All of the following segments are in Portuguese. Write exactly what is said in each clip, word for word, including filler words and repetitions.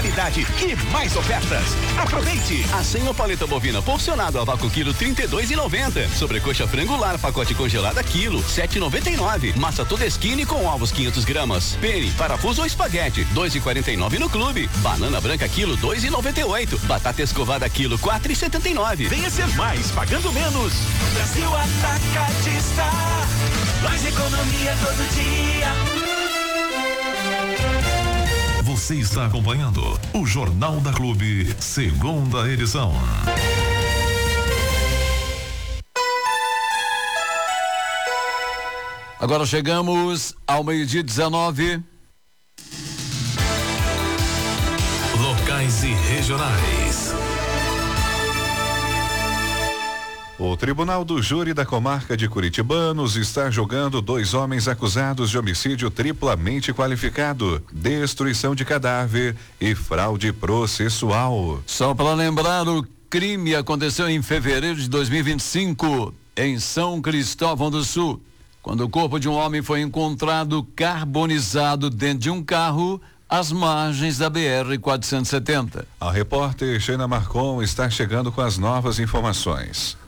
qualidade e mais ofertas. Aproveite! A senha paleta bovina porcionado a vácuo quilo trinta e dois e noventa. Sobrecoxa frangular pacote congelada quilo sete e noventa e nove. Massa toda esquina com ovos quinhentos gramas. Pene, parafuso ou espaguete dois e quarenta e nove no clube. Banana branca quilo dois e noventa e oito. Batata escovada quilo quatro e setenta e nove. Venha ser mais pagando menos. Brasil Atacadista. Mais economia todo dia. Você está acompanhando o Jornal da Clube, segunda edição. Agora chegamos ao meio-dia dezenove. Locais e regionais. O Tribunal do Júri da Comarca de Curitibanos está julgando dois homens acusados de homicídio triplamente qualificado, destruição de cadáver e fraude processual. Só para lembrar, o crime aconteceu em fevereiro de dois mil e vinte e cinco, em São Cristóvão do Sul, quando o corpo de um homem foi encontrado carbonizado dentro de um carro às margens da B R quatrocentos e setenta. A repórter Sheina Marcon está chegando com as novas informações.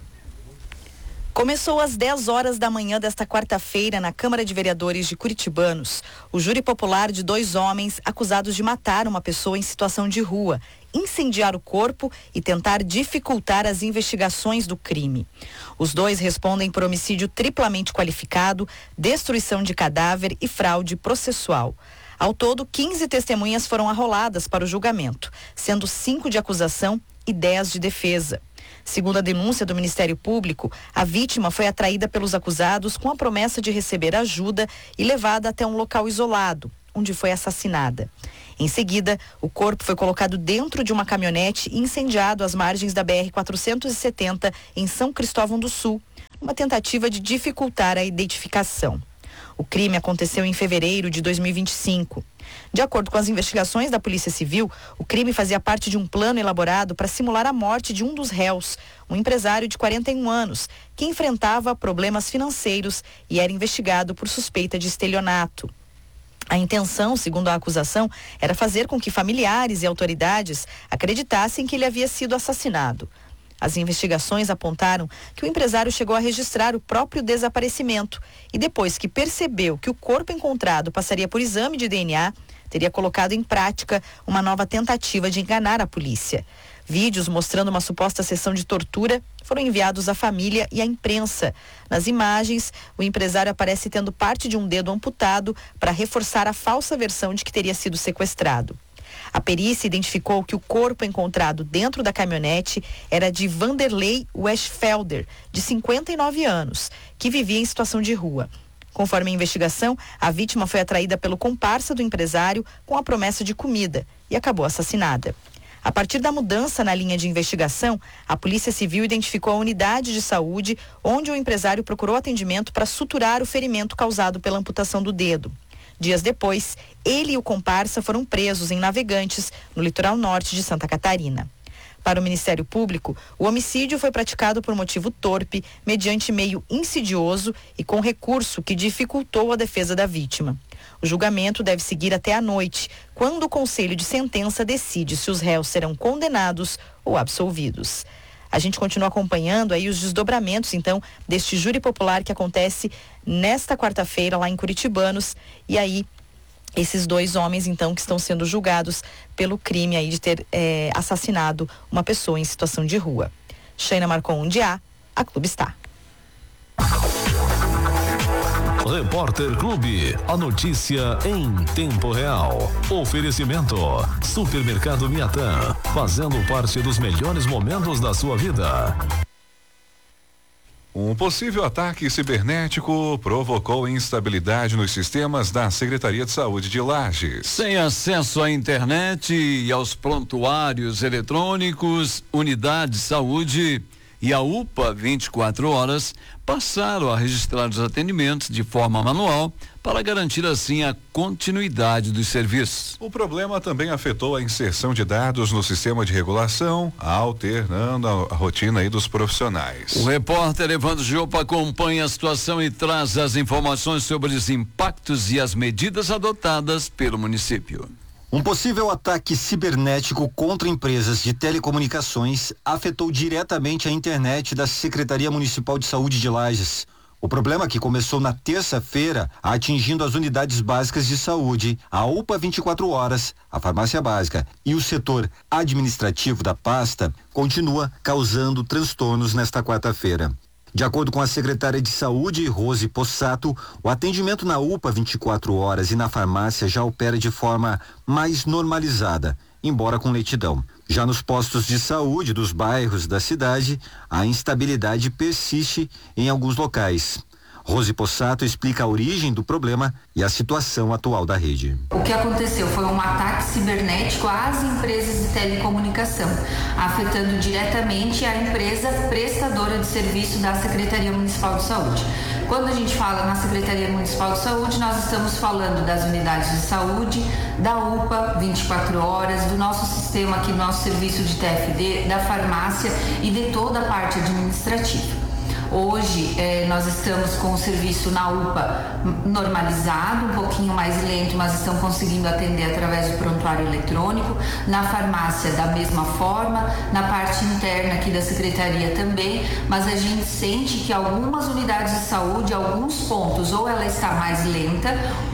Começou às dez horas da manhã desta quarta-feira na Câmara de Vereadores de Curitibanos o júri popular de dois homens acusados de matar uma pessoa em situação de rua, incendiar o corpo e tentar dificultar as investigações do crime. Os dois respondem por homicídio triplamente qualificado, destruição de cadáver e fraude processual. Ao todo, quinze testemunhas foram arroladas para o julgamento, sendo cinco de acusação e dez de defesa. Segundo a denúncia do Ministério Público, a vítima foi atraída pelos acusados com a promessa de receber ajuda e levada até um local isolado, onde foi assassinada. Em seguida, o corpo foi colocado dentro de uma caminhonete e incendiado às margens da B R quatrocentos e setenta em São Cristóvão do Sul, uma tentativa de dificultar a identificação. O crime aconteceu em fevereiro de dois mil e vinte e cinco. De acordo com as investigações da Polícia Civil, o crime fazia parte de um plano elaborado para simular a morte de um dos réus, um empresário de quarenta e um anos, que enfrentava problemas financeiros e era investigado por suspeita de estelionato. A intenção, segundo a acusação, era fazer com que familiares e autoridades acreditassem que ele havia sido assassinado. As investigações apontaram que o empresário chegou a registrar o próprio desaparecimento e depois que percebeu que o corpo encontrado passaria por exame de D N A, teria colocado em prática uma nova tentativa de enganar a polícia. Vídeos mostrando uma suposta sessão de tortura foram enviados à família e à imprensa. Nas imagens, o empresário aparece tendo parte de um dedo amputado para reforçar a falsa versão de que teria sido sequestrado. A perícia identificou que o corpo encontrado dentro da caminhonete era de Vanderlei Westfelder, de cinquenta e nove anos, que vivia em situação de rua. Conforme a investigação, a vítima foi atraída pelo comparsa do empresário com a promessa de comida e acabou assassinada. A partir da mudança na linha de investigação, a Polícia Civil identificou a unidade de saúde onde o empresário procurou atendimento para suturar o ferimento causado pela amputação do dedo. Dias depois, ele e o comparsa foram presos em Navegantes, no litoral norte de Santa Catarina. Para o Ministério Público, o homicídio foi praticado por motivo torpe, mediante meio insidioso e com recurso que dificultou a defesa da vítima. O julgamento deve seguir até à noite, quando o Conselho de Sentença decide se os réus serão condenados ou absolvidos. A gente continua acompanhando aí os desdobramentos, então, deste júri popular que acontece nesta quarta-feira lá em Curitibanos. E aí, esses dois homens, então, que estão sendo julgados pelo crime aí de ter é, assassinado uma pessoa em situação de rua. Sheina Marcon, onde há, a Clube está. Repórter Clube, a notícia em tempo real. Oferecimento, Supermercado Miatã, fazendo parte dos melhores momentos da sua vida. Um possível ataque cibernético provocou instabilidade nos sistemas da Secretaria de Saúde de Lages. Sem acesso à internet e aos prontuários eletrônicos, unidade de saúde e a U P A vinte e quatro horas passaram a registrar os atendimentos de forma manual para garantir assim a continuidade dos serviços. O problema também afetou a inserção de dados no sistema de regulação, alternando a rotina aí dos profissionais. O repórter Evandro Giopa acompanha a situação e traz as informações sobre os impactos e as medidas adotadas pelo município. Um possível ataque cibernético contra empresas de telecomunicações afetou diretamente a internet da Secretaria Municipal de Saúde de Lages. O problema que começou na terça-feira, atingindo as unidades básicas de saúde, a U P A vinte e quatro horas, a farmácia básica e o setor administrativo da pasta, continua causando transtornos nesta quarta-feira. De acordo com a secretária de Saúde, Rose Possato, o atendimento na U P A vinte e quatro horas e na farmácia já opera de forma mais normalizada, embora com lentidão. Já nos postos de saúde dos bairros da cidade, a instabilidade persiste em alguns locais. Rose Possato explica a origem do problema e a situação atual da rede. O que aconteceu foi um ataque cibernético às empresas de telecomunicação, afetando diretamente a empresa prestadora de serviço da Secretaria Municipal de Saúde. Quando a gente fala na Secretaria Municipal de Saúde, nós estamos falando das unidades de saúde, da U P A vinte e quatro horas, do nosso sistema aqui, nosso serviço de T F D, da farmácia e de toda a parte administrativa. Hoje eh, nós estamos com o serviço na U P A normalizado, um pouquinho mais lento, mas estão conseguindo atender através do prontuário eletrônico. Na farmácia da mesma forma, na parte interna aqui da secretaria também, mas a gente sente que algumas unidades de saúde, alguns pontos, ou ela está mais lenta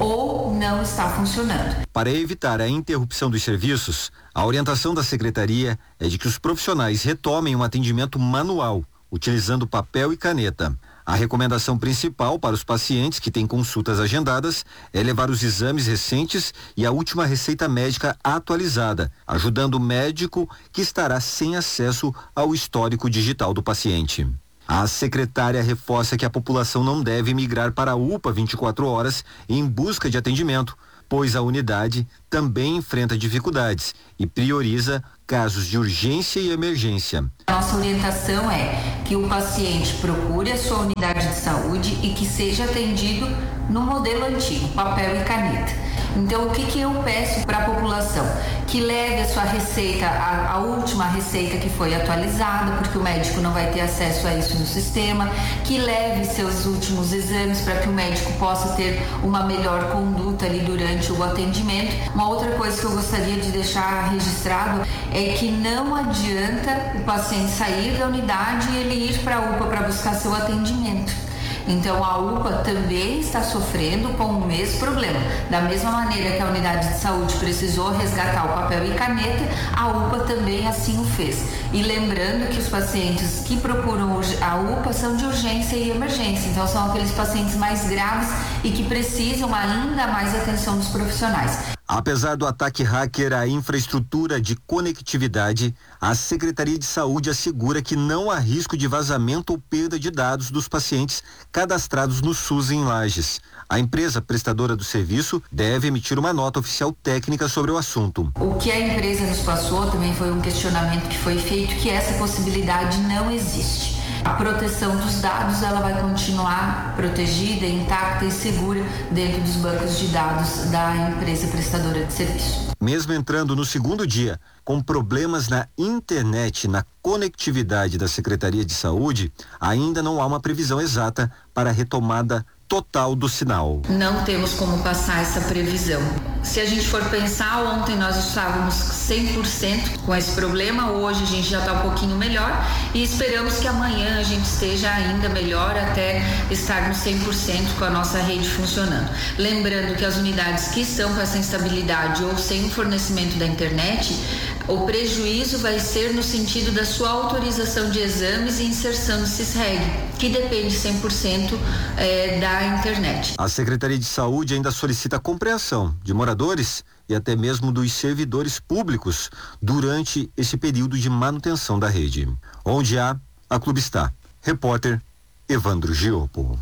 ou não está funcionando. Para evitar a interrupção dos serviços, a orientação da secretaria é de que os profissionais retomem um atendimento manual, utilizando papel e caneta. A recomendação principal para os pacientes que têm consultas agendadas é levar os exames recentes e a última receita médica atualizada, ajudando o médico que estará sem acesso ao histórico digital do paciente. A secretária reforça que a população não deve migrar para a U P A vinte e quatro horas em busca de atendimento, pois a unidade também enfrenta dificuldades e prioriza casos de urgência e emergência. Nossa orientação é que o paciente procure a sua unidade de saúde e que seja atendido no modelo antigo, papel e caneta. Então, o que, que eu peço para a população? Que leve a sua receita, a, a última receita que foi atualizada, porque o médico não vai ter acesso a isso no sistema, que leve seus últimos exames para que o médico possa ter uma melhor conduta ali durante o atendimento. Uma outra coisa que eu gostaria de deixar registrado é que não adianta o paciente sair da unidade e ele ir para a U P A para buscar seu atendimento. Então a U P A também está sofrendo com o mesmo problema. Da mesma maneira que a unidade de saúde precisou resgatar o papel e caneta, a U P A também assim o fez. E lembrando que os pacientes que procuram a U P A são de urgência e emergência, então são aqueles pacientes mais graves e que precisam ainda mais atenção dos profissionais. Apesar do ataque hacker à infraestrutura de conectividade, a Secretaria de Saúde assegura que não há risco de vazamento ou perda de dados dos pacientes cadastrados no SUS em Lages. A empresa prestadora do serviço deve emitir uma nota oficial técnica sobre o assunto. O que a empresa nos passou também foi um questionamento que foi feito, que essa possibilidade não existe. A proteção dos dados ela vai continuar protegida, intacta e segura dentro dos bancos de dados da empresa prestadora de serviço. Mesmo entrando no segundo dia com problemas na internet, na conectividade da Secretaria de Saúde, ainda não há uma previsão exata para a retomada total do sinal. Não temos como passar essa previsão. Se a gente for pensar, ontem nós estávamos cem por cento com esse problema, hoje a gente já está um pouquinho melhor e esperamos que amanhã a gente esteja ainda melhor até estarmos cem por cento com a nossa rede funcionando. Lembrando que as unidades que estão com essa instabilidade ou sem o fornecimento da internet, o prejuízo vai ser no sentido da sua autorização de exames e inserção no SISREG, que depende cem por cento é, da internet. A Secretaria de Saúde ainda solicita a compreensão de moradores e até mesmo dos servidores públicos durante esse período de manutenção da rede. Onde há, a Clube está. Repórter Evandro Giopo.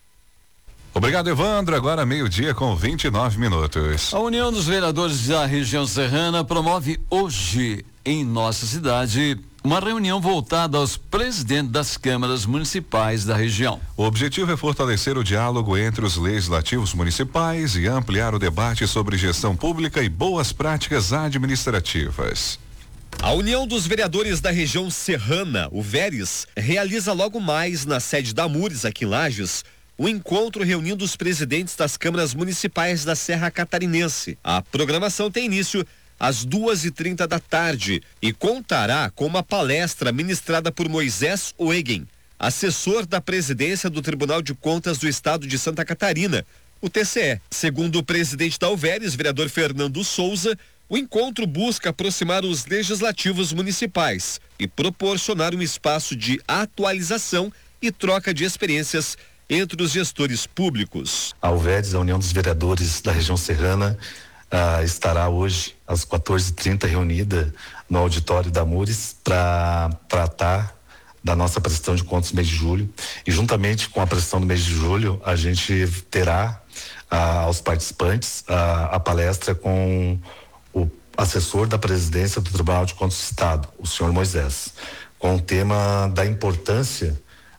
Obrigado, Evandro. Agora meio-dia com vinte e nove minutos. A União dos Vereadores da região serrana promove hoje em nossa cidade uma reunião voltada aos presidentes das câmaras municipais da região. O objetivo é fortalecer o diálogo entre os legislativos municipais e ampliar o debate sobre gestão pública e boas práticas administrativas. A União dos Vereadores da região serrana, o Veres, realiza logo mais na sede da Mures, aqui em Lages, o encontro reunindo os presidentes das câmaras municipais da Serra Catarinense. A programação tem início às duas e trinta da tarde e contará com uma palestra ministrada por Moisés Oegen, assessor da presidência do Tribunal de Contas do Estado de Santa Catarina, o T C E. Segundo o presidente da Alveres, vereador Fernando Souza, o encontro busca aproximar os legislativos municipais e proporcionar um espaço de atualização e troca de experiências entre os gestores públicos. A Alveres, a União dos Vereadores da região serrana, ah, estará hoje às quatorze e trinta reunida no auditório da Mures para tratar da nossa prestação de contas no mês de julho, e juntamente com a prestação do mês de julho a gente terá ah, aos participantes ah, a palestra com o assessor da presidência do Tribunal de Contas do Estado, o senhor Moisés, com o tema da importância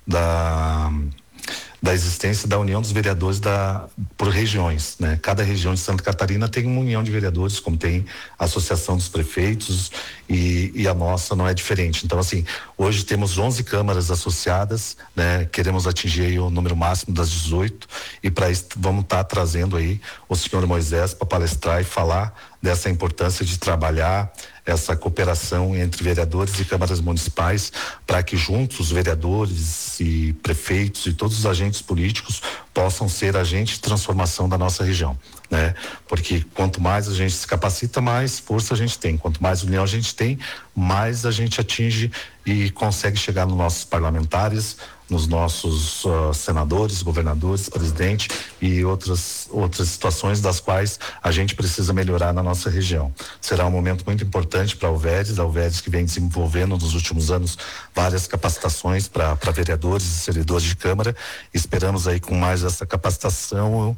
da da existência da União dos Vereadores da, por regiões, né? Cada região de Santa Catarina tem uma união de vereadores, como tem a Associação dos Prefeitos, e, e a nossa não é diferente. Então, assim, hoje temos onze câmaras associadas, né? Queremos atingir aí o número máximo das dezoito, e para isso vamos estar tá trazendo aí o senhor Moisés para palestrar e falar dessa importância de trabalhar essa cooperação entre vereadores e câmaras municipais, para que juntos os vereadores e prefeitos e todos os agentes políticos possam ser agentes de transformação da nossa região, né? Porque quanto mais a gente se capacita, mais força a gente tem. Quanto mais união a gente tem, mais a gente atinge e consegue chegar nos nossos parlamentares, nos nossos uh, senadores, governadores, presidente e outras outras situações das quais a gente precisa melhorar na nossa região. Será um momento muito importante para a Alveres, a Alveres que vem desenvolvendo nos últimos anos várias capacitações para para vereadores e servidores de Câmara. Esperamos aí com mais essa capacitação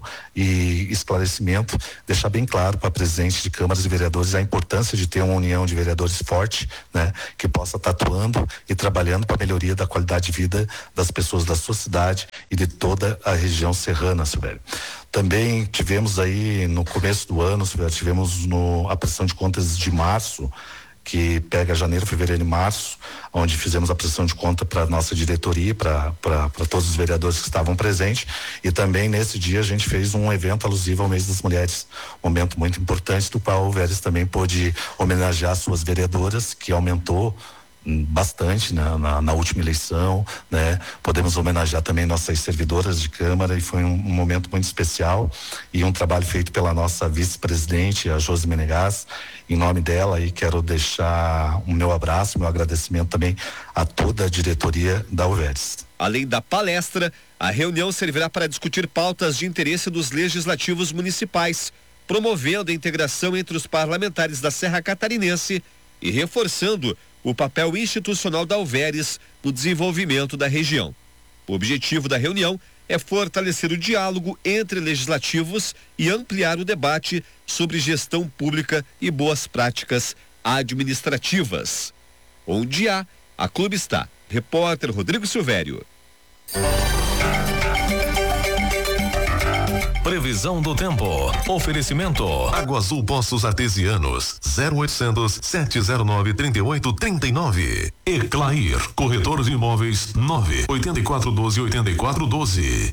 e esclarecimento deixar bem claro para presidente de câmaras e vereadores a importância de ter uma união de vereadores forte, né, que possa estar atuando e trabalhando para a melhoria da qualidade de vida das pessoas da sua cidade e de toda a região serrana, Silvério. Também tivemos aí no começo do ano, Silvério, tivemos no, a prestação de contas de março, que pega janeiro, fevereiro e março, onde fizemos a prestação de conta para nossa diretoria, para todos os vereadores que estavam presentes, e também nesse dia a gente fez um evento alusivo ao mês das mulheres, um momento muito importante, do qual o Alveres também pôde homenagear suas vereadoras, que aumentou bastante, né, na, na última eleição, né? Podemos homenagear também nossas servidoras de Câmara, e foi um, um momento muito especial e um trabalho feito pela nossa vice-presidente, a Josi Menegas. Em nome dela, aí quero deixar o meu abraço, meu agradecimento também a toda a diretoria da Alveres. Além da palestra, a reunião servirá para discutir pautas de interesse dos legislativos municipais, promovendo a integração entre os parlamentares da Serra Catarinense e reforçando o papel institucional da Alveres no desenvolvimento da região. O objetivo da reunião é fortalecer o diálogo entre legislativos e ampliar o debate sobre gestão pública e boas práticas administrativas. Onde há, a clube está. Repórter Rodrigo Silvério. Previsão do tempo. Oferecimento. Água Azul Poços Artesianos. zero oitocentos, sete zero nove, trinta e oito, trinta e nove. Eclair. Corretor de imóveis. nove oito quatro um dois, oito quatro um dois.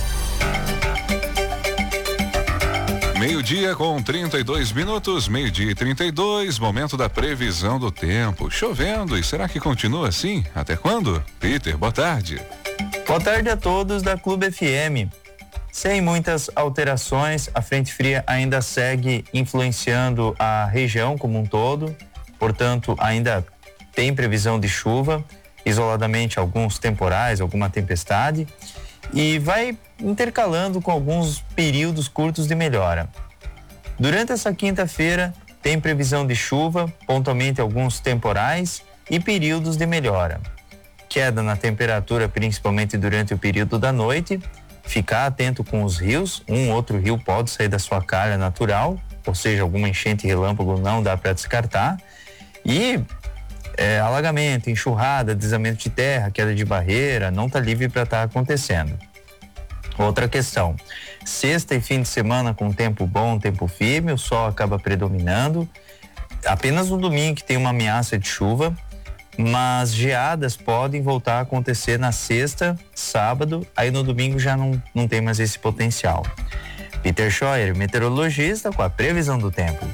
Meio-dia com trinta e dois minutos, meio-dia e trinta e dois, momento da previsão do tempo. Chovendo, e será que continua assim? Até quando? Peter, boa tarde. Boa tarde a todos da Clube F M. Sem muitas alterações, a frente fria ainda segue influenciando a região como um todo, portanto, ainda tem previsão de chuva, isoladamente alguns temporais, alguma tempestade, e vai intercalando com alguns períodos curtos de melhora. Durante essa quinta-feira, tem previsão de chuva, pontualmente alguns temporais e períodos de melhora. Queda na temperatura, principalmente durante o período da noite. Ficar atento com os rios, um outro rio pode sair da sua calha natural, ou seja, alguma enchente relâmpago não dá para descartar. E é, alagamento, enxurrada, deslizamento de terra, queda de barreira, não está livre para estar tá acontecendo. Outra questão, sexta e fim de semana com tempo bom, tempo firme, o sol acaba predominando. Apenas no domingo que tem uma ameaça de chuva. mas geadas podem voltar a acontecer na sexta, sábado, aí no domingo já não, não tem mais esse potencial. Peter Scheuer, meteorologista, com a previsão do tempo.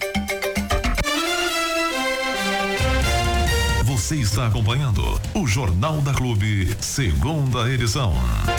Você está acompanhando o Jornal da Clube, segunda edição.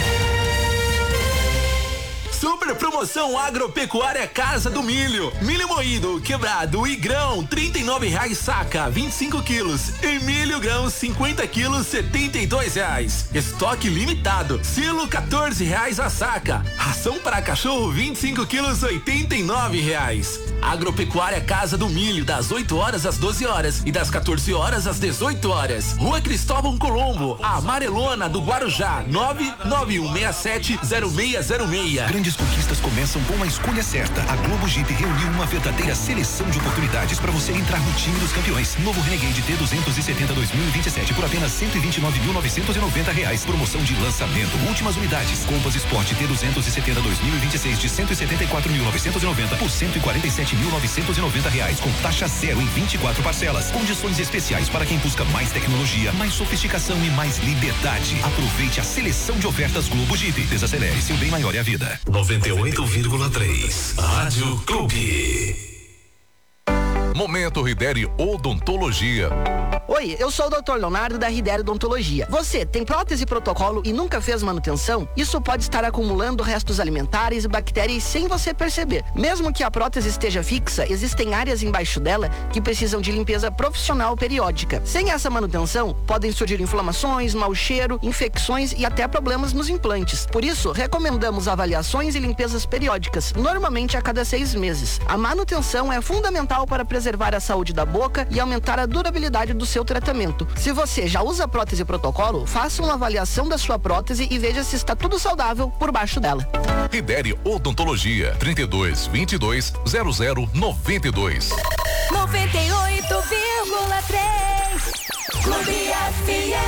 Super promoção Agropecuária Casa do Milho. Milho moído, quebrado e grão, trinta e nove reais saca, vinte e cinco quilos. E milho grão, cinquenta quilos, setenta e dois reais. Estoque limitado. Silo, quatorze reais a saca. Ração para cachorro, vinte e cinco quilos, oitenta e nove reais. Agropecuária Casa do Milho, das oito horas às doze horas e das quatorze horas às dezoito horas. Rua Cristóvão Colombo, a Amarelona do Guarujá, nove nove um seis sete zero seis zero seis. Grandes conquistas começam com a escolha certa. A Globo Jeep reuniu uma verdadeira seleção de oportunidades para você entrar no time dos campeões. Novo Renegade T duzentos e setenta dois mil e vinte e sete por apenas cento e vinte e nove mil novecentos e noventa reais. Promoção de lançamento. Últimas unidades. Compass Sport T duzentos e setenta dois mil e vinte e seis de cento e setenta e quatro mil novecentos e noventa por cento e quarenta e sete mil novecentos e noventa reais, com taxa zero em vinte e quatro parcelas. Condições especiais para quem busca mais tecnologia, mais sofisticação e mais liberdade. Aproveite a seleção de ofertas Globo Jeep. Desacelere, seu bem maior é a vida. noventa e oito vírgula três Rádio Clube. Momento Ridere Odontologia. Oi, eu sou o doutor Leonardo da Ridere Odontologia. Você tem prótese protocolo e nunca fez manutenção? Isso pode estar acumulando restos alimentares e bactérias sem você perceber. Mesmo que a prótese esteja fixa, existem áreas embaixo dela que precisam de limpeza profissional periódica. Sem essa manutenção, podem surgir inflamações, mau cheiro, infecções e até problemas nos implantes. Por isso, recomendamos avaliações e limpezas periódicas, normalmente a cada seis meses. A manutenção é fundamental para preservar a saúde da boca e aumentar a durabilidade do seu tratamento. Se você já usa prótese protocolo, faça uma avaliação da sua prótese e veja se está tudo saudável por baixo dela. Ridere Odontologia, trinta e dois, vinte e dois, zero zero noventa e dois. noventa e oito vírgula três Clube F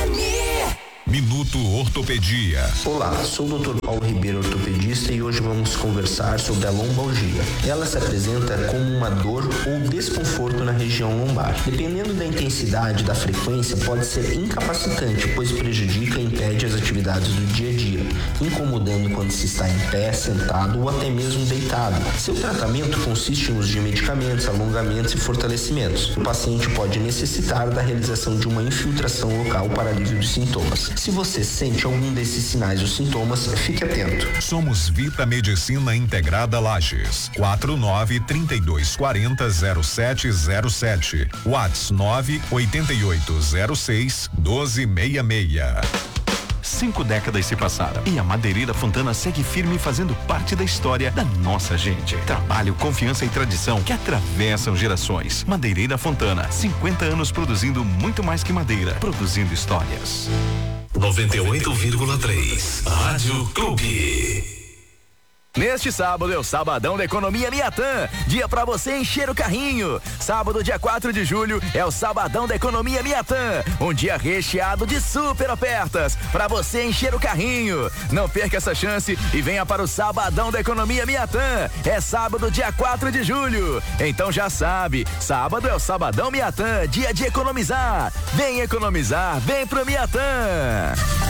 M. Minuto Ortopedia. Olá, sou o doutor Paulo Ribeiro, ortopedista, e hoje vamos conversar sobre a lombalgia. Ela se apresenta como uma dor ou desconforto na região lombar. Dependendo da intensidade e da frequência, pode ser incapacitante, pois prejudica e impede as atividades do dia a dia, incomodando quando se está em pé, sentado ou até mesmo deitado. Seu tratamento consiste no uso de medicamentos, alongamentos e fortalecimentos. O paciente pode necessitar da realização de uma infiltração local para alívio dos sintomas. Se você sente algum desses sinais ou sintomas, fique atento. Somos Vita Medicina Integrada Lages. quatro nove, trinta e dois, quarenta, zero sete zero sete. WhatsApp nove oito oito zero seis, doze sessenta e seis. Cinco décadas se passaram e a Madeireira Fontana segue firme, fazendo parte da história da nossa gente. Trabalho, confiança e tradição que atravessam gerações. Madeireira Fontana, cinquenta anos produzindo muito mais que madeira, produzindo histórias. noventa e oito vírgula três Rádio Clube. Neste sábado é o Sabadão da Economia Miatã, dia pra você encher o carrinho. Sábado, dia quatro de julho, é o Sabadão da Economia Miatã, um dia recheado de super ofertas pra você encher o carrinho. Não perca essa chance e venha para o Sabadão da Economia Miatã. É sábado, dia quatro de julho. Então já sabe, sábado é o Sabadão Miatã, dia de economizar. Vem economizar, vem pro Miatã.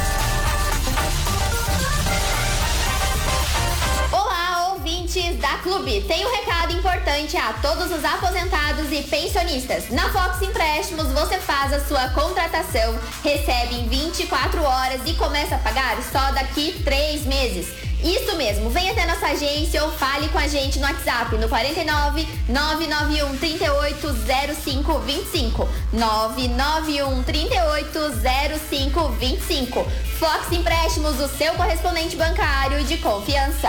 Ouvintes da Clube, tem um recado importante a todos os aposentados e pensionistas. Na Fox Empréstimos você faz a sua contratação, recebe em vinte e quatro horas e começa a pagar só daqui três meses. Isso mesmo, venha até nossa agência ou fale com a gente no WhatsApp no quarenta e nove, nove nove um, trinta e oito, zero cinco vinte e cinco, nove nove um, trinta e oito, zero cinco vinte e cinco. Fox Empréstimos, o seu correspondente bancário de confiança.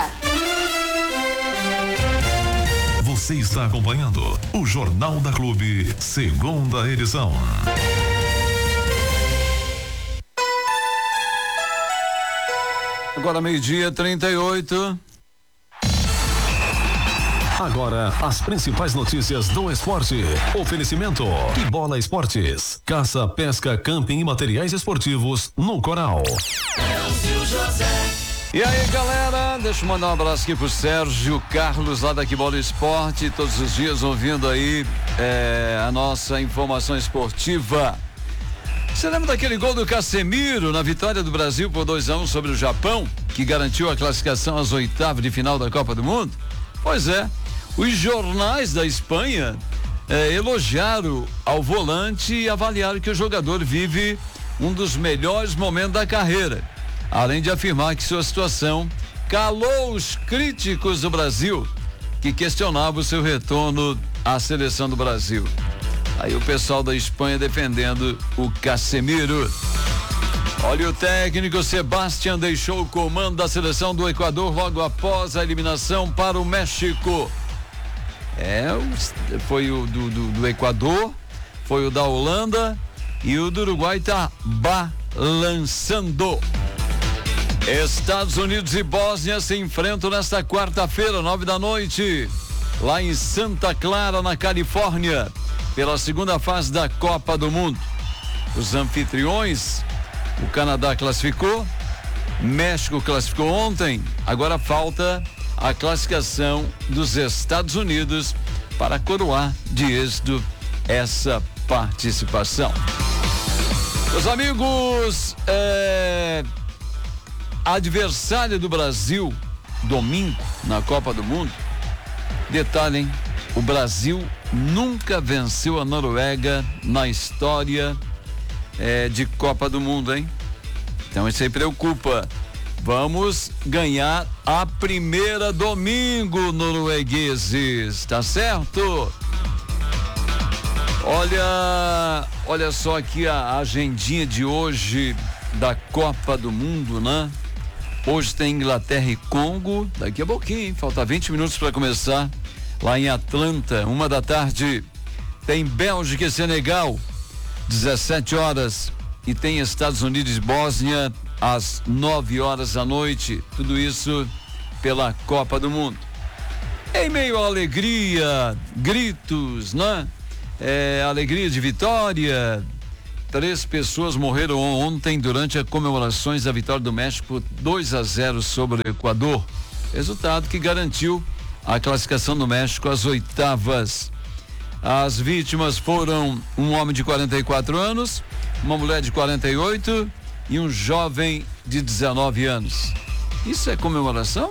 Você está acompanhando o Jornal da Clube, segunda edição. Agora meio-dia, trinta e oito. Agora, as principais notícias do esporte. Oferecimento e Bola Esportes. Caça, pesca, camping e materiais esportivos no Coral. E aí, galera, deixa eu mandar um abraço aqui pro Sérgio Carlos, lá da Que Bola Esporte, todos os dias ouvindo aí é, a nossa informação esportiva. Você lembra daquele gol do Casemiro na vitória do Brasil por dois a um sobre o Japão, que garantiu a classificação às oitavas de final da Copa do Mundo? Pois é, os jornais da Espanha eh, elogiaram ao volante e avaliaram que o jogador vive um dos melhores momentos da carreira, além de afirmar que sua situação calou os críticos do Brasil, que questionavam o seu retorno à seleção do Brasil. Aí o pessoal da Espanha defendendo o Casemiro. Olha, o técnico Sebastián deixou o comando da seleção do Equador logo após a eliminação para o México. É, foi o do, do, do Equador, foi o da Holanda e o do Uruguai tá balançando. Estados Unidos e Bósnia se enfrentam nesta quarta-feira, nove da noite, lá em Santa Clara, na Califórnia, pela segunda fase da Copa do Mundo. Os anfitriões, o Canadá classificou, México classificou ontem, agora falta a classificação dos Estados Unidos para coroar de êxito essa participação. Meus amigos, é, adversário do Brasil domingo na Copa do Mundo, detalhe, hein? O Brasil nunca venceu a Noruega na história é, de Copa do Mundo, hein? Então isso aí preocupa. Vamos ganhar a primeira domingo, noruegueses, tá certo? Olha, olha só aqui a agendinha de hoje da Copa do Mundo, né? Hoje tem Inglaterra e Congo, daqui a pouquinho, hein? Falta vinte minutos para começar. Lá em Atlanta, uma da tarde, tem Bélgica e Senegal, dezessete horas, e tem Estados Unidos e Bósnia às nove horas da noite. Tudo isso pela Copa do Mundo. Em meio à alegria, gritos, né? É, alegria de vitória. Três pessoas morreram ontem durante as comemorações da vitória do México dois a zero sobre o Equador. Resultado que garantiu a classificação do México às oitavas. As vítimas foram um homem de quarenta e quatro anos, uma mulher de quarenta e oito e um jovem de dezenove anos. Isso é comemoração?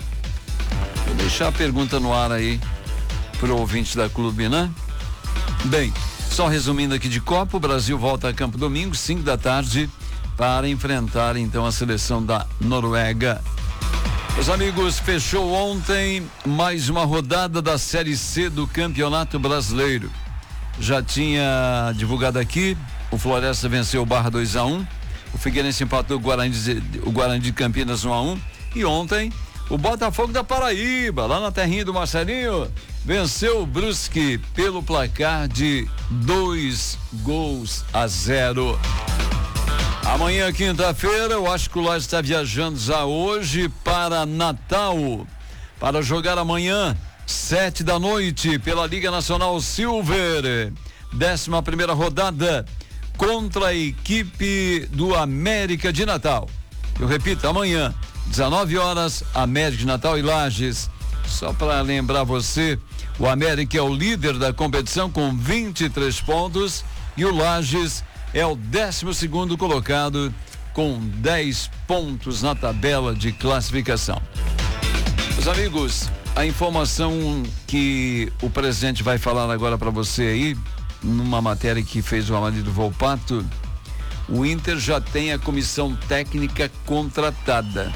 Vou deixar a pergunta no ar aí pro ouvinte da Clube, né? Bem, só resumindo aqui de Copa, o Brasil volta a campo domingo, cinco da tarde, para enfrentar então a seleção da Noruega. Meus amigos, fechou ontem mais uma rodada da Série C do Campeonato Brasileiro. Já tinha divulgado aqui, o Floresta venceu o Barra dois a um, o Figueirense empatou o Guarani, o Guarani de Campinas um a um, e ontem o Botafogo da Paraíba, lá na terrinha do Marcelinho, venceu o Brusque pelo placar de dois gols a zero. Amanhã, quinta-feira, o Ascolar está viajando já hoje para Natal, para jogar amanhã, sete da noite, pela Liga Nacional Silver, décima primeira rodada, contra a equipe do América de Natal. Eu repito, amanhã, dezenove horas, América de Natal e Lages. Só para lembrar você, o América é o líder da competição com vinte e três pontos e o Lages é o décimo segundo colocado com dez pontos na tabela de classificação. Meus amigos, a informação que o presidente vai falar agora para você aí, numa matéria que fez o Amarido Volpato, o Inter já tem a comissão técnica contratada,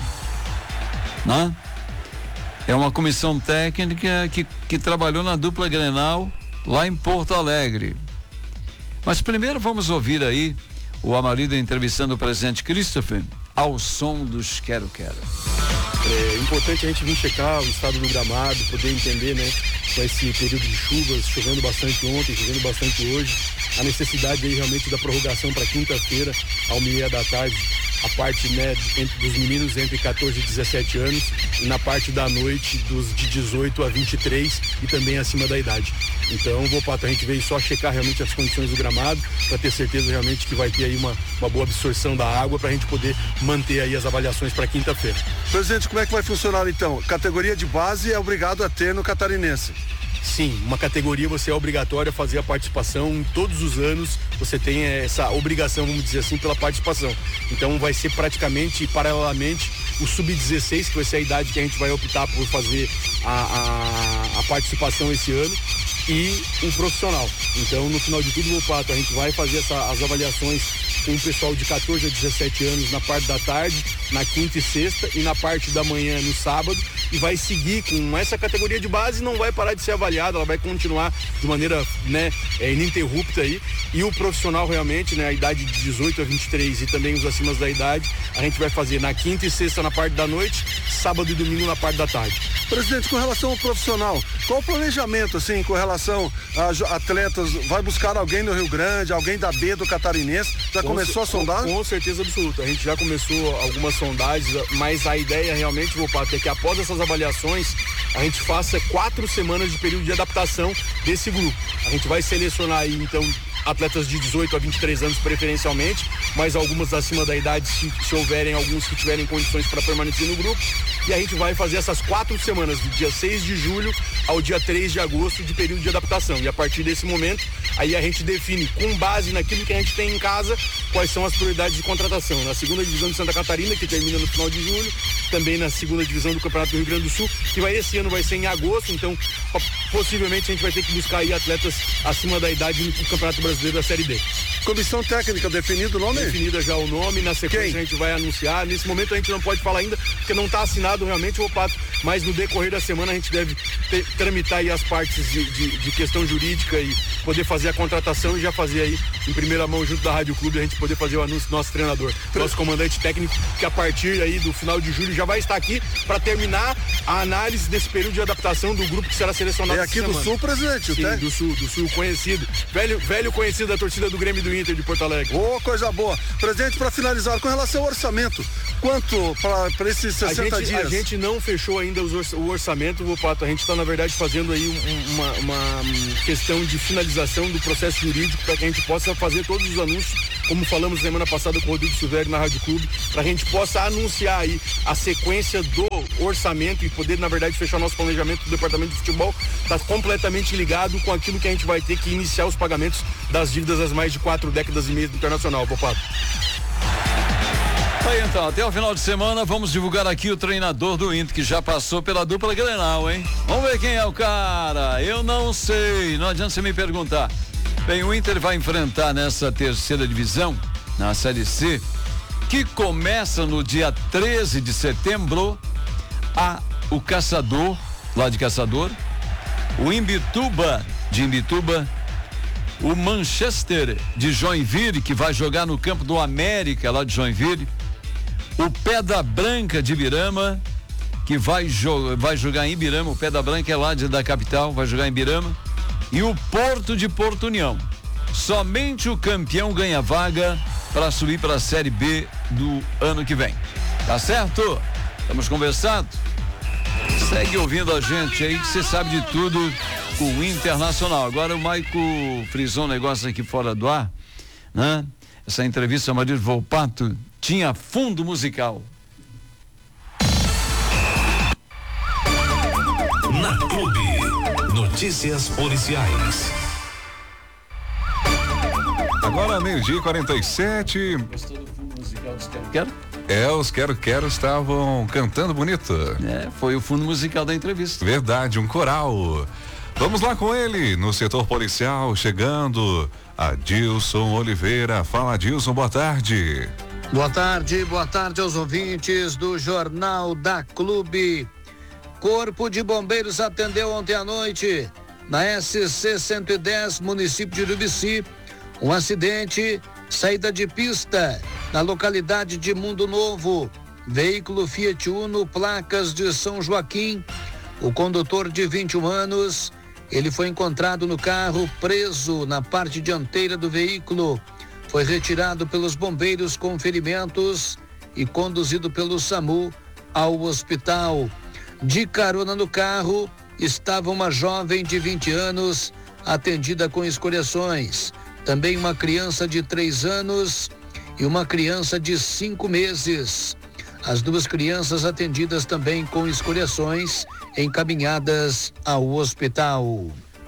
né? É uma comissão técnica que, que trabalhou na dupla Grenal lá em Porto Alegre. Mas primeiro vamos ouvir aí o Amarido entrevistando o presidente Christopher ao som dos Quero Quero. É importante a gente vir checar o estado do gramado, poder entender, né, com esse período de chuvas, chovendo bastante ontem, chovendo bastante hoje, a necessidade aí realmente da prorrogação para quinta-feira, ao meio da tarde, a parte, né, entre, dos meninos entre quatorze e dezessete anos, e na parte da noite dos de dezoito a vinte e três e também acima da idade. Então, Volpato, a gente veio só checar realmente as condições do gramado para ter certeza realmente que vai ter aí uma, uma boa absorção da água para a gente poder manter aí as avaliações para quinta-feira. Presidente, como é que vai funcionar então? Categoria de base é obrigado a ter no Catarinense. Sim, uma categoria você é obrigatório a fazer a participação em todos os anos, você tem essa obrigação, vamos dizer assim, pela participação. Então vai ser praticamente, paralelamente, o sub dezesseis, que vai ser a idade que a gente vai optar por fazer a, a, a participação esse ano, e um profissional. Então, no final de tudo, Volpato, a gente vai fazer essa, as avaliações com o pessoal de quatorze a dezessete anos na parte da tarde, na quinta e sexta, e na parte da manhã no sábado, e vai seguir com essa categoria de base, não vai parar de ser avaliada, ela vai continuar de maneira, né, é, ininterrupta aí, e o profissional realmente, né, a idade de dezoito a vinte e três e também os acima da idade, a gente vai fazer na quinta e sexta na parte da noite, sábado e domingo na parte da tarde. Presidente, com relação ao profissional, qual o planejamento, assim, com relação a atletas, vai buscar alguém do Rio Grande, alguém da B do Catarinense, já com começou a sondar? Com, com certeza absoluta, a gente já começou algumas sondagens, mas a ideia realmente, Volpato, é que após essas avaliações, a gente faça quatro semanas de período de adaptação desse grupo. A gente vai selecionar aí, então, atletas de dezoito a vinte e três anos preferencialmente, mas algumas acima da idade, se, se houverem alguns que tiverem condições para permanecer no grupo. E a gente vai fazer essas quatro semanas, do dia seis de julho ao dia três de agosto, de período de adaptação. E a partir desse momento, aí a gente define, com base naquilo que a gente tem em casa, quais são as prioridades de contratação. Na segunda divisão de Santa Catarina, que termina no final de julho, também na segunda divisão do Campeonato do Rio Grande do Sul, que vai esse ano vai ser em agosto, então possivelmente a gente vai ter que buscar aí atletas acima da idade no Campeonato Brasileiro da Série D. Comissão técnica, definido o nome? Definida já o nome, na sequência Quem? a gente vai anunciar. Nesse momento a gente não pode falar ainda, porque não está assinado realmente o Volpato, mas no decorrer da semana a gente deve ter, tramitar aí as partes de, de, de questão jurídica e poder fazer a contratação e já fazer aí em primeira mão junto da Rádio Clube, a gente poder fazer o anúncio do nosso treinador, nosso comandante técnico, que a partir aí do final de julho já vai estar aqui para terminar a análise desse período de adaptação do grupo que será selecionado. É aqui do semana. Sul, presidente? Sim, do Sul, do Sul, conhecido, velho, velho conhecido da torcida do Grêmio do Inter de Porto Alegre. Ô, oh, coisa boa. Presidente, para finalizar, com relação ao orçamento, quanto para esses sessenta a gente, dias? A gente não fechou ainda os, o orçamento, Volpato. A gente está, na verdade, fazendo aí um, uma, uma questão de finalização do processo jurídico para que a gente possa fazer todos os anúncios, como falamos semana passada com o Rodrigo Silvério na Rádio Clube, para a gente possa anunciar aí a sequência do orçamento e poder, na verdade, fechar nosso planejamento do Departamento de Futebol. Está completamente ligado com aquilo que a gente vai ter que iniciar os pagamentos das dívidas das mais de quatro décadas e meia do Internacional, Volpato. Aí então, até o final de semana vamos divulgar aqui o treinador do Inter, que já passou pela dupla Grenal, hein? Vamos ver quem é o cara. Eu não sei, não adianta você me perguntar. Bem, o Inter vai enfrentar nessa terceira divisão, na Série C, que começa no dia treze de setembro, a o Caçador, lá de Caçador, o Imbituba, de Imbituba, o Manchester de Joinville, que vai jogar no campo do América, lá de Joinville, o Pedra Branca de Ibirama, que vai, jo- vai jogar em Ibirama, o Pedra Branca é lá de, da capital, vai jogar em Ibirama, e o Porto de Porto União. Somente o campeão ganha vaga para subir para a Série B do ano que vem. Tá certo? Estamos conversando? Segue ouvindo a gente aí, que você sabe de tudo com o Internacional. Agora o Maico frisou um negócio aqui fora do ar, né? Essa entrevista a Maria Volpato tinha fundo musical. Na Clube, notícias policiais. Agora meio-dia e quarenta e sete. Gostou do fundo musical dos Quero Quero? É, os Quero Quero estavam cantando bonito. É, foi o fundo musical da entrevista. Verdade, um coral. Vamos lá com ele, no setor policial, chegando, Adilson Oliveira. Fala, Adilson, boa tarde. Boa tarde, boa tarde aos ouvintes do Jornal da Clube. Corpo de Bombeiros atendeu ontem à noite, na S C cento e dez, município de Urubici, um acidente, saída de pista, na localidade de Mundo Novo. Veículo Fiat Uno, placas de São Joaquim. O condutor de vinte e um anos, ele foi encontrado no carro, preso na parte dianteira do veículo. Foi retirado pelos bombeiros com ferimentos e conduzido pelo SAMU ao hospital. De carona no carro estava uma jovem de vinte anos, atendida com escoriações. Também uma criança de três anos e uma criança de cinco meses. As duas crianças atendidas também com escoriações encaminhadas ao hospital.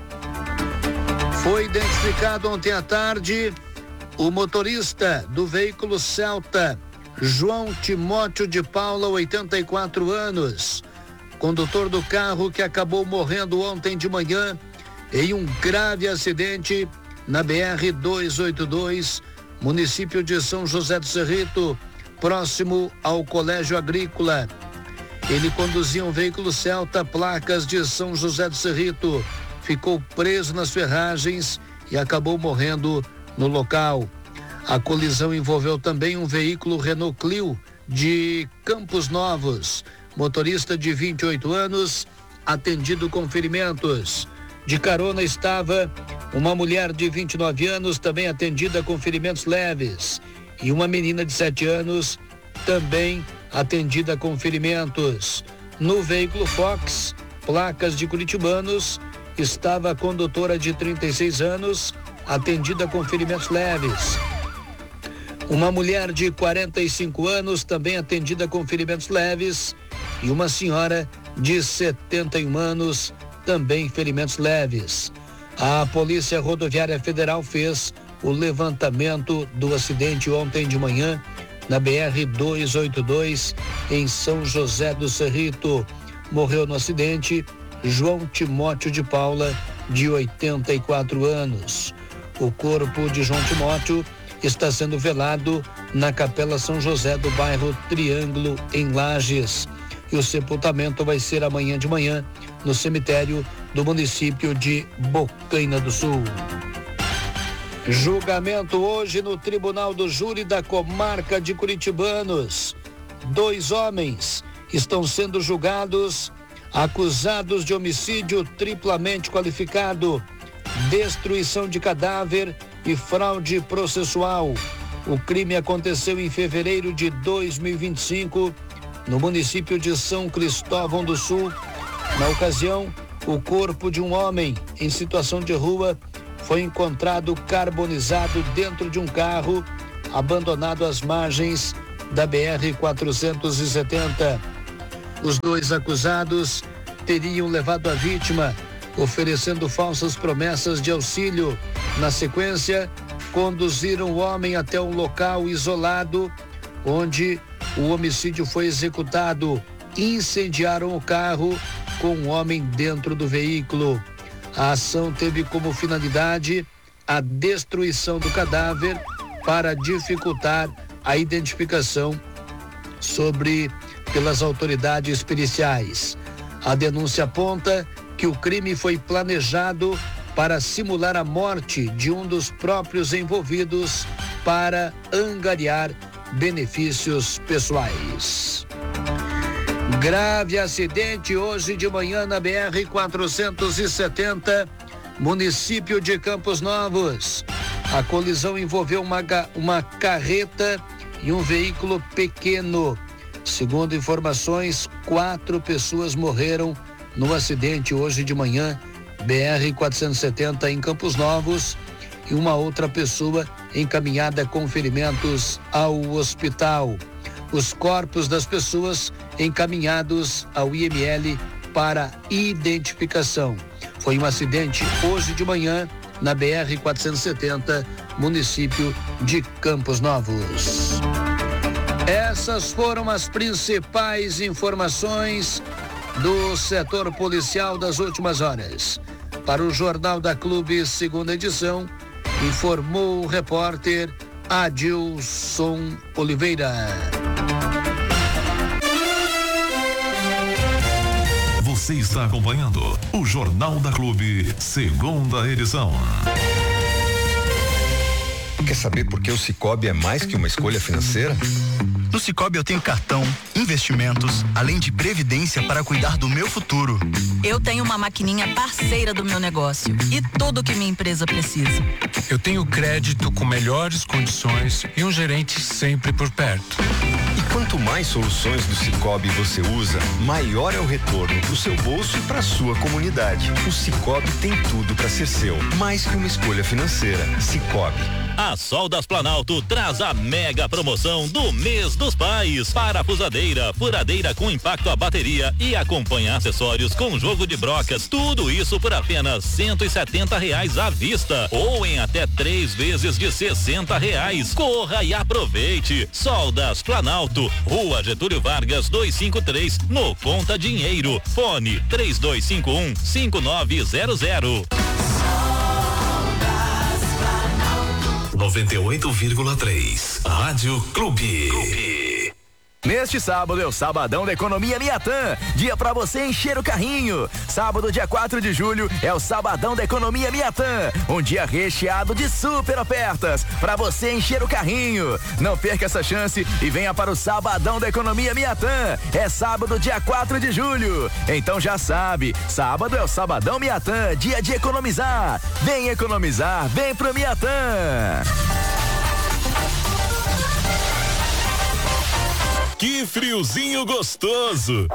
Foi identificado ontem à tarde o motorista do veículo Celta, João Timóteo de Paula, oitenta e quatro anos, condutor do carro que acabou morrendo ontem de manhã em um grave acidente na B R duzentos e oitenta e dois, município de São José do Cerrito, próximo ao Colégio Agrícola. Ele conduzia um veículo Celta, placas de São José do Cerrito, ficou preso nas ferragens e acabou morrendo no local. A colisão envolveu também um veículo Renault Clio de Campos Novos, motorista de vinte e oito anos, atendido com ferimentos. De carona estava uma mulher de vinte e nove anos, também atendida com ferimentos leves, e uma menina de sete anos, também atendida com ferimentos. No veículo Fox, placas de curitibanos, estava a condutora de trinta e seis anos, atendida com ferimentos leves. Uma mulher de quarenta e cinco anos, também atendida com ferimentos leves, e uma senhora de setenta e um anos, também ferimentos leves. A Polícia Rodoviária Federal fez o levantamento do acidente ontem de manhã na B R duzentos e oitenta e dois, em São José do Cerrito. Morreu no acidente João Timóteo de Paula, de oitenta e quatro anos. O corpo de João Timóteo está sendo velado na Capela São José do bairro Triângulo, em Lages. E o sepultamento vai ser amanhã de manhã no cemitério do município de Bocaina do Sul. Julgamento hoje no Tribunal do Júri da Comarca de Curitibanos. Dois homens estão sendo julgados, acusados de homicídio triplamente qualificado, destruição de cadáver e fraude processual. O crime aconteceu em fevereiro de dois mil e vinte e cinco, no município de São Cristóvão do Sul. Na ocasião, o corpo de um homem em situação de rua foi encontrado carbonizado dentro de um carro abandonado às margens da B R quatrocentos e setenta. Os dois acusados teriam levado a vítima, oferecendo falsas promessas de auxílio. Na sequência, conduziram o homem até um local isolado onde o homicídio foi executado. Incendiaram o carro com um homem dentro do veículo. A ação teve como finalidade a destruição do cadáver para dificultar a identificação sobre pelas autoridades periciais. A denúncia aponta que o crime foi planejado para simular a morte de um dos próprios envolvidos para angariar benefícios pessoais. Grave acidente hoje de manhã na B R quatrocentos e setenta, município de Campos Novos. A colisão envolveu uma, uma carreta e um veículo pequeno. Segundo informações, quatro pessoas morreram no acidente hoje de manhã, B R quatrocentos e setenta em Campos Novos, e uma outra pessoa encaminhada com ferimentos ao hospital. Os corpos das pessoas encaminhados ao I M L para identificação. Foi um acidente hoje de manhã na B R quatrocentos e setenta, município de Campos Novos. Essas foram as principais informações do setor policial das últimas horas. Para o Jornal da Clube, segunda edição, informou o repórter Adilson Oliveira. Você está acompanhando o Jornal da Clube, segunda edição. Quer saber por que o Sicoob é mais que uma escolha financeira? No Sicoob eu tenho cartão, investimentos, além de previdência para cuidar do meu futuro. Eu tenho uma maquininha parceira do meu negócio e tudo que minha empresa precisa. Eu tenho crédito com melhores condições e um gerente sempre por perto. E quanto mais soluções do Sicoob você usa, maior é o retorno para o seu bolso e para a sua comunidade. O Sicoob tem tudo para ser seu, mais que uma escolha financeira. Sicoob, A Soldas Planalto traz a mega promoção do mês dos pais. Parafusadeira, furadeira com impacto à bateria e acompanha acessórios com jogo de brocas. Tudo isso por apenas cento e setenta reais à vista ou em até três vezes de sessenta reais. Corra e aproveite. Soldas Planalto, Rua Getúlio Vargas duzentos e cinquenta e três, no Conta Dinheiro. Fone três dois cinco um, cinco nove zero zero. noventa e oito vírgula três Rádio Clube. Clube. Neste sábado é o Sabadão da Economia Miatã, dia pra você encher o carrinho. Sábado, dia quatro de julho, é o Sabadão da Economia Miatã, um dia recheado de super ofertas pra você encher o carrinho. Não perca essa chance e venha para o Sabadão da Economia Miatã. É sábado, dia quatro de julho. Então já sabe, sábado é o Sabadão Miatã, dia de economizar. Vem economizar, vem pro Miatã. Que friozinho gostoso!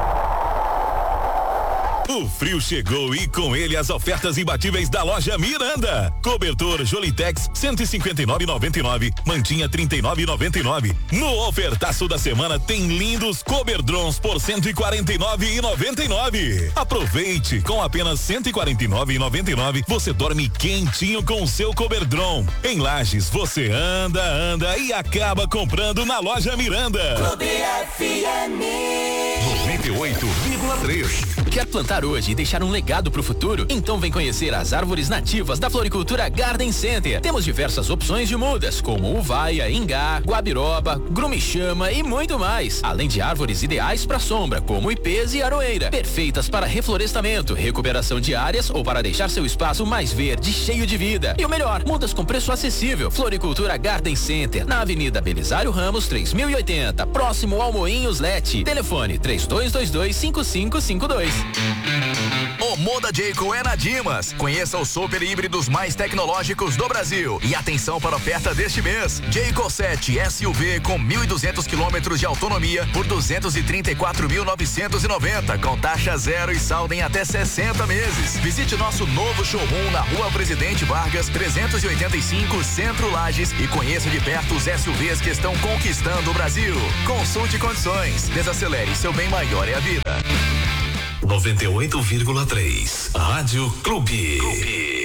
O frio chegou e com ele as ofertas imbatíveis da loja Miranda. Cobertor Jolitex cento e cinquenta e nove reais e noventa e nove centavos, mantinha trinta e nove reais e noventa e nove centavos. No ofertaço da semana tem lindos coberdrons por cento e quarenta e nove reais e noventa e nove centavos. Aproveite, com apenas cento e quarenta e nove reais e noventa e nove centavos você dorme quentinho com o seu coberdron. Em Lages você anda, anda e acaba comprando na loja Miranda. Clube F M noventa e oito vírgula três. Quer plantar hoje e deixar um legado pro futuro? Então vem conhecer as árvores nativas da Floricultura Garden Center. Temos diversas opções de mudas, como uvaia, ingá, guabiroba, grumichama e muito mais. Além de árvores ideais para sombra, como ipês e aroeira. Perfeitas para reflorestamento, recuperação de áreas ou para deixar seu espaço mais verde, cheio de vida. E o melhor, mudas com preço acessível. Floricultura Garden Center, na Avenida Belisário Ramos, três mil e oitenta, próximo ao Moinhos Lete. Telefone três dois dois dois, cinco cinco cinco dois. O Moda Jayco é na Dimas. Conheça os super híbridos mais tecnológicos do Brasil. E atenção para a oferta deste mês. Jayco sete S U V com mil e duzentos quilômetros de autonomia por duzentos e trinta e quatro mil novecentos e noventa, com taxa zero e saldo em até sessenta meses. Visite nosso novo showroom na Rua Presidente Vargas, trezentos e oitenta e cinco, Centro Lages, e conheça de perto os S U Vs que estão conquistando o Brasil. Consulte condições. Desacelere, seu bem maior é a vida. noventa e oito vírgula três Rádio Clube. Clube.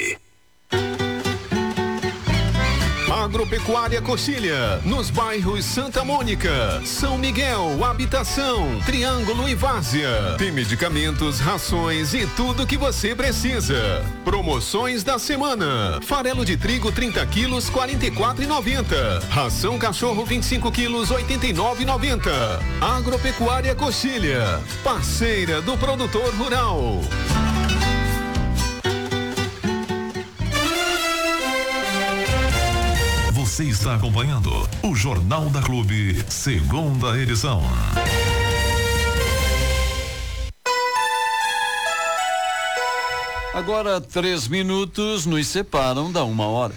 Agropecuária Coxilha, nos bairros Santa Mônica, São Miguel, Habitação, Triângulo e Várzea. Tem medicamentos, rações e tudo que você precisa. Promoções da semana: farelo de trigo trinta quilos, quarenta e quatro reais e noventa centavos. Ração cachorro vinte e cinco quilos, oitenta e nove reais e noventa centavos. Agropecuária Coxilha, parceira do produtor rural. Você está acompanhando o Jornal da Clube, segunda edição. Agora três minutos nos separam da uma hora.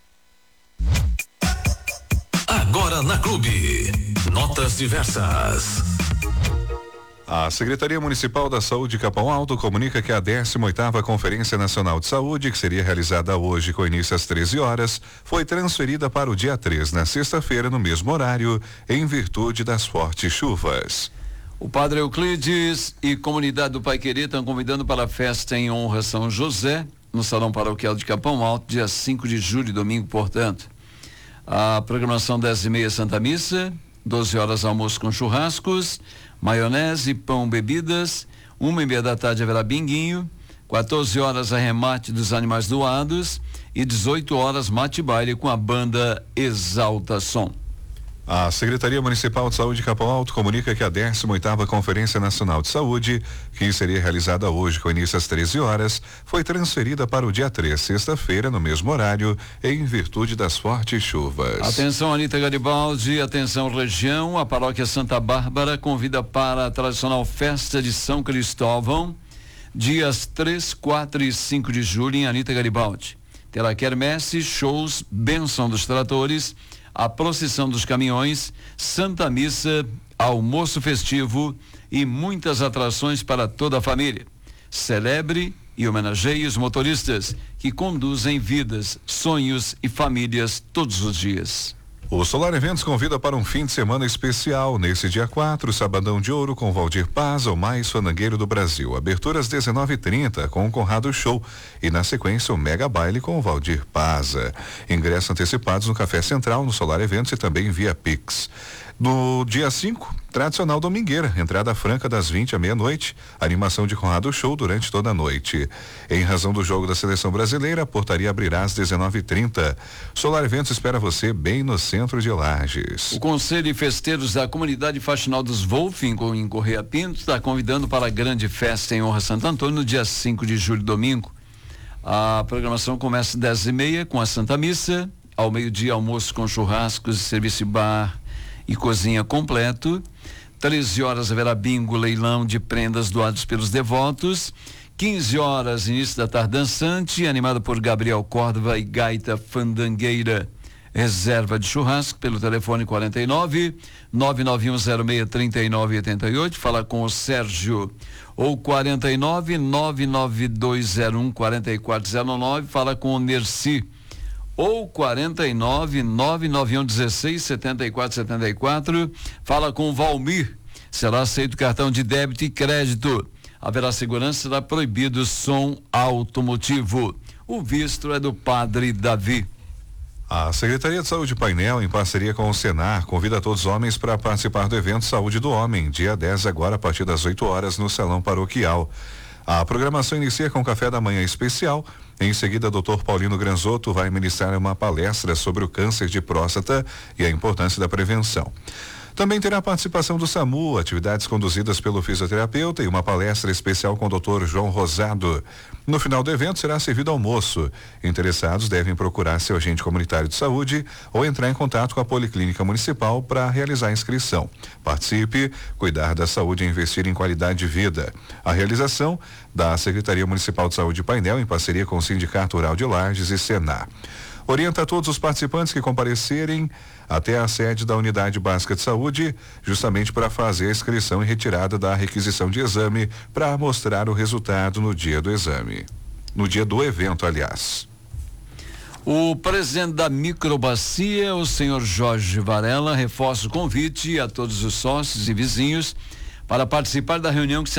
Agora na Clube, notas diversas. A Secretaria Municipal da Saúde Capão Alto comunica que a décima oitava Conferência Nacional de Saúde, que seria realizada hoje com início às treze horas, foi transferida para o dia três, na sexta-feira, no mesmo horário, em virtude das fortes chuvas. O Padre Euclides e comunidade do Pai Querer estão convidando para a festa em honra a São José, no Salão Paroquial de Capão Alto, dia cinco de julho, domingo, portanto. A programação dez e meia Santa Missa, doze horas almoço com churrascos, maionese, pão, bebidas, uma e meia da tarde haverá binguinho, quatorze horas arremate dos animais doados e dezoito horas mate baile com a banda Exalta Som. A Secretaria Municipal de Saúde Capão Alto comunica que a décima oitava Conferência Nacional de Saúde, que seria realizada hoje com início às treze horas, foi transferida para o dia três, sexta-feira, no mesmo horário, em virtude das fortes chuvas. Atenção, Anita Garibaldi, atenção região, a Paróquia Santa Bárbara convida para a tradicional festa de São Cristóvão, dias três, quatro e cinco de julho em Anita Garibaldi. Terá quermesse, shows, bênção dos tratores, a procissão dos caminhões, Santa Missa, almoço festivo e muitas atrações para toda a família. Celebre e homenageie os motoristas que conduzem vidas, sonhos e famílias todos os dias. O Solar Eventos convida para um fim de semana especial. Nesse dia quatro, Sabadão de Ouro com Valdir Paz, o mais fandangueiro do Brasil. Abertura às dezenove e trinta com o Conrado Show. E na sequência, o Mega Baile com o Valdir Paz. Ingressos antecipados no Café Central, no Solar Eventos e também via Pix. No dia cinco, tradicional domingueira, entrada franca das vinte à meia-noite, animação de Conrado Show durante toda a noite. Em razão do jogo da seleção brasileira, a portaria abrirá às dezenove e trinta. Solar Eventos espera você bem no centro de Lages. O Conselho de Festeiros da Comunidade Faxinal dos Wolf, em Correia Pinto, está convidando para a grande festa em honra a Santo Antônio no dia cinco de julho, domingo. A programação começa às dez e meia com a Santa Missa, ao meio-dia almoço com churrascos, serviço bar e cozinha completo. treze horas haverá bingo, leilão de prendas doados pelos devotos. quinze horas, início da tarde dançante, animada por Gabriel Córdova e Gaita Fandangueira. Reserva de churrasco pelo telefone quarenta e nove, nove nove um zero seis, trinta e nove oitenta e oito. Fala com o Sérgio. Ou quarenta e nove, nove nove dois zero um, quarenta e quatro zero nove. Fala com o Nerci. Ou quarenta e nove, nove nove um dezesseis, setenta e quatro setenta e quatro. Fala com o Valmir. Será aceito cartão de débito e crédito. Haverá segurança, será proibido som automotivo. O visto é do Padre Davi. A Secretaria de Saúde Painel, em parceria com o Senar, convida todos os homens para participar do evento Saúde do Homem, dia dez, agora a partir das oito horas, no Salão Paroquial. A programação inicia com café da manhã especial. Em seguida, doutor Paulino Granzotto vai ministrar uma palestra sobre o câncer de próstata e a importância da prevenção. Também terá a participação do SAMU, atividades conduzidas pelo fisioterapeuta e uma palestra especial com o doutor João Rosado. No final do evento será servido almoço. Interessados devem procurar seu agente comunitário de saúde ou entrar em contato com a Policlínica Municipal para realizar a inscrição. Participe, cuidar da saúde e investir em qualidade de vida. A realização da Secretaria Municipal de Saúde Painel, em parceria com o Sindicato Rural de Lages e Senar. Orienta a todos os participantes que comparecerem até a sede da Unidade Básica de Saúde, justamente para fazer a inscrição e retirada da requisição de exame para mostrar o resultado no dia do exame. No dia do evento, aliás. O presidente da Microbacia, o senhor Jorge Varela, reforça o convite a todos os sócios e vizinhos para participar da reunião que se